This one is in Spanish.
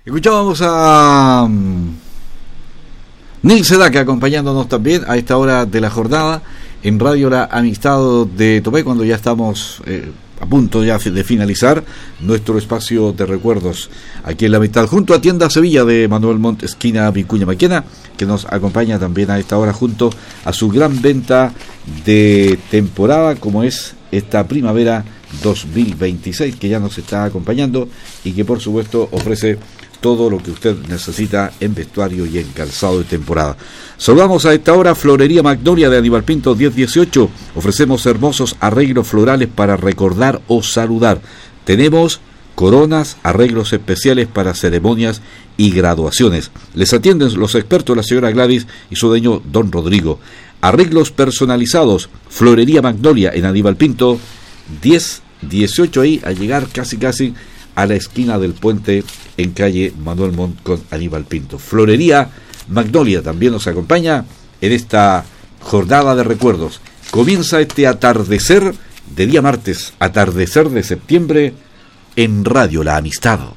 Escuchábamos a Nil Sedaka acompañándonos también a esta hora de la jornada en Radio La Amistad de Topé, cuando ya estamos a punto ya de finalizar nuestro espacio de recuerdos aquí en La Amistad, junto a Tienda Sevilla de Manuel Montt, esquina Vicuña Maquena, que nos acompaña también a esta hora junto a su gran venta de temporada, como es esta primavera 2026, que ya nos está acompañando y que por supuesto ofrece todo lo que usted necesita en vestuario y en calzado de temporada. Saludamos a esta hora Florería Magnolia de Aníbal Pinto 1018. Ofrecemos hermosos arreglos florales para recordar o saludar. Tenemos coronas, arreglos especiales para ceremonias y graduaciones. Les atienden los expertos, la señora Gladys y su dueño don Rodrigo. Arreglos personalizados, Florería Magnolia en Aníbal Pinto 1018, ahí a llegar casi a la esquina del puente en calle Manuel Montt con Aníbal Pinto. Florería Magnolia también nos acompaña en esta jornada de recuerdos. Comienza este atardecer de día martes, atardecer de septiembre, en Radio La Amistad.